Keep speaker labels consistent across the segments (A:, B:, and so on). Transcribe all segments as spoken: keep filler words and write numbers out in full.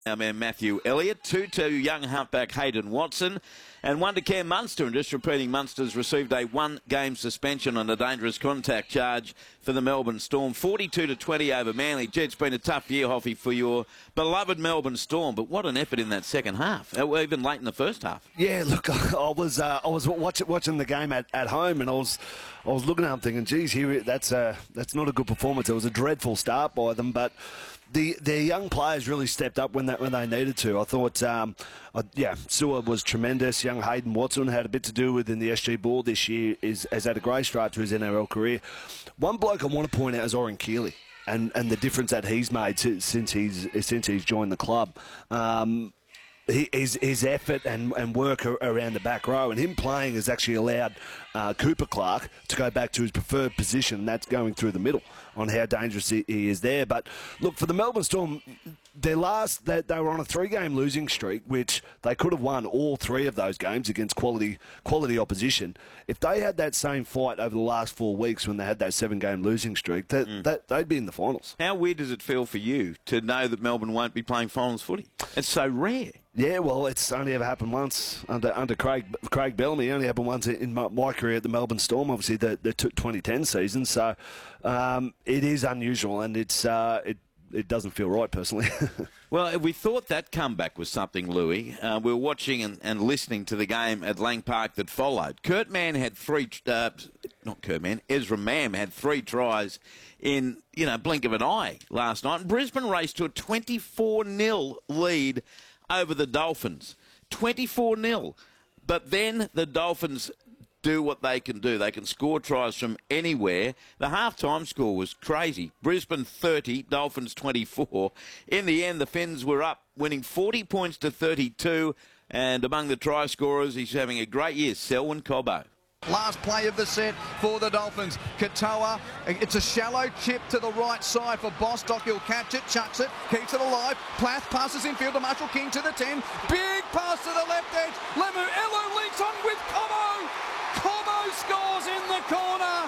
A: Our man Matthew Elliott, two to young halfback Hayden Watson, and one to Cam Munster. And just repeating, Munster's received a one-game suspension on a dangerous contact charge for the Melbourne Storm. forty-two to twenty over Manly. Gee, it's been a tough year, Hoffy, for your beloved Melbourne Storm. But what an effort in that second half, even late in the first half.
B: Yeah, look, I was uh, I was watch, watching the game at, at home, and I was I was looking at them thinking, geez, here that's uh, that's not a good performance. It was a dreadful start by them, but the the young players really stepped up when that when they needed to. I thought, um, uh, yeah, Sewer was tremendous. Young Hayden Watson had a bit to do with in the S G Ball this year. Is has had a great start to his N R L career. One bloke I want to point out is Oren Keeley, and, and the difference that he's made to, since he's since he's joined the club. Um, He, his, his effort and, and work around the back row, and him playing has actually allowed uh, Cooper Clark to go back to his preferred position, and that's going through the middle, on how dangerous he, he is there. But look, for the Melbourne Storm, their last they, they were on a three-game losing streak, which they could have won all three of those games against quality quality opposition. If they had that same fight over the last four weeks when they had that seven-game losing streak, that, mm. that they'd be in the finals.
A: How weird does it feel for you to know that Melbourne won't be playing finals footy? It's so rare.
B: Yeah, well, it's only ever happened once under under Craig Craig Bellamy. It only happened once in my, my career at the Melbourne Storm, obviously the, the twenty ten season. So um, it is unusual, and it's uh, it it doesn't feel right personally.
A: Well, we thought that comeback was something, Louis. Uh, we were watching and, and listening to the game at Lang Park that followed. Kurt Mann had three, uh, not Kurt Mann, Ezra Mam had three tries in, you know, blink of an eye last night. And Brisbane raced to a twenty-four nil lead over the Dolphins. twenty-four nil. But then the Dolphins do what they can do. They can score tries from anywhere. The half-time score was crazy. Brisbane thirty, Dolphins twenty-four. In the end, the Finns were up, winning forty points to thirty-two. And among the try scorers, he's having a great year, Selwyn Cobbo.
C: Last play of the set for the Dolphins. Katoa, it's a shallow chip to the right side for Bostock. He'll catch it, chucks it, keeps it alive. Plath passes infield to Marshall King to the ten. Big pass to the left edge. Lemu Elu leads on with Cobbo. Cobbo scores in the corner.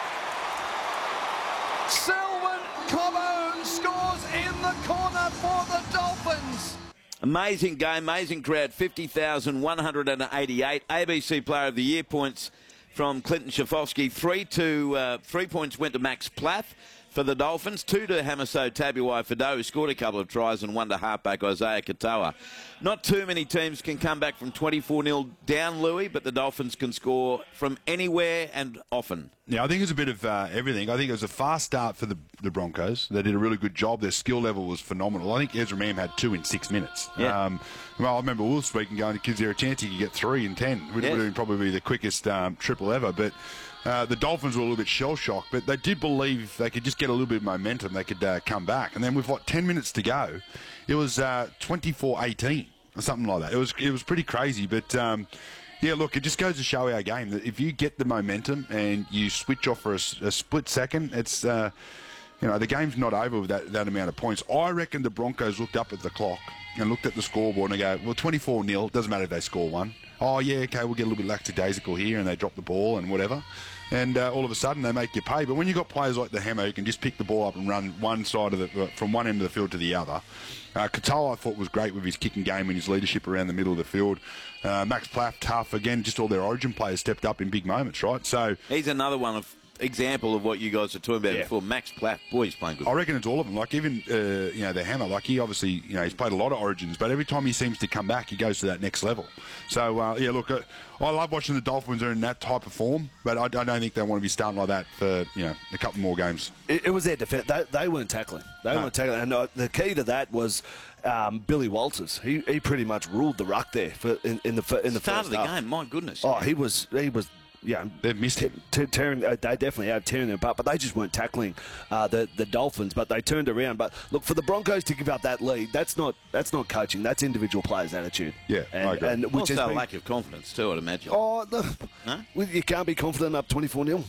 C: Selwyn Cobbo scores in the corner for the Dolphins.
A: Amazing game, amazing crowd, fifty thousand one hundred eighty-eight. A B C Player of the Year points from Clinton Schifofsky. Three, to, uh, three points went to Max Plath for the Dolphins. Two to Hamiso Tabuai-Fidow, who scored a couple of tries, and one to halfback Isaiah Katoa. Not too many teams can come back from twenty-four nil down, Louis, but the Dolphins can score from anywhere and often.
D: Yeah, I think it was a bit of uh, everything. I think it was a fast start for the, the Broncos. They did a really good job. Their skill level was phenomenal. I think Ezra Mam had two in six minutes.
A: Yeah.
D: Um, well, I remember Will speaking, going, gives there a chance he could get three in ten. It would
A: yes.
D: have probably be the quickest um, triple ever. But uh, the Dolphins were a little bit shell-shocked, but they did believe if they could just get a little bit of momentum, they could uh, come back. And then with, what, ten minutes to go, it was uh, twenty-four eighteen or something like that. It was, it was pretty crazy, but... Um, Yeah, look, it just goes to show our game that if you get the momentum and you switch off for a, a split second, it's, uh, you know, the game's not over with that, that amount of points. I reckon the Broncos looked up at the clock and looked at the scoreboard and they go, well, twenty-four nil, doesn't matter if they score one. Oh, yeah, okay, we'll get a little bit lackadaisical here, and they drop the ball and whatever. And uh, all of a sudden they make you pay. But when you've got players like the Hammer who can just pick the ball up and run one side of the, from one end of the field to the other, uh, Katoa I thought was great with his kicking game and his leadership around the middle of the field. Uh, Max Plath, tough. Again, just all their Origin players stepped up in big moments, right? So
A: he's another one of example of what you guys were talking about
D: yeah.
A: before. Max Plath, boy, he's playing good.
D: I reckon it's all of them. Like even uh, you know the Hammer, like he obviously you know he's played a lot of Origins, but every time he seems to come back, he goes to that next level. So uh, yeah, look, uh, I love watching the Dolphins are in that type of form, but I, I don't think they want to be starting like that for you know a couple more games.
B: It, it was their defence. They, they weren't tackling. They no. weren't tackling, and uh, the key to that was um, Billy Walters. He he pretty much ruled the ruck there for in, in the in the
A: start
B: first
A: of the
B: half.
A: game. My goodness.
B: Oh, he was he was. Yeah,
D: they've missed it.
B: T- tearing, uh, they definitely have tearing them apart, but they just weren't tackling uh, the the Dolphins. But they turned around. But look, for the Broncos to give up that lead, that's not that's not coaching. That's individual players' attitude.
D: Yeah,
B: and,
D: I agree.
B: and which
A: also
B: has
A: a
B: been,
A: lack of confidence too, I'd imagine.
B: Oh, the,
A: no?
B: well, you can't be confident up twenty-four nil.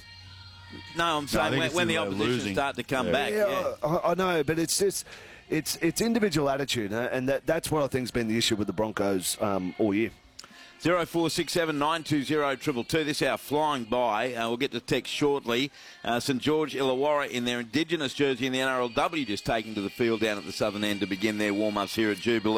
A: No, I'm saying
D: no,
A: when, when the opposition
D: losing.
A: start to come
D: yeah.
A: back.
B: Yeah,
A: Yeah,
B: I, I know, but it's just it's it's individual attitude, uh, and that that's what I think has been the issue with the Broncos um, all year.
A: zero four six seven nine two zero two two. This hour flying by. Uh, we'll get to text shortly. Uh, St George Illawarra in their Indigenous jersey in the N R L W just taking to the field down at the southern end to begin their warm-ups here at Jubilee.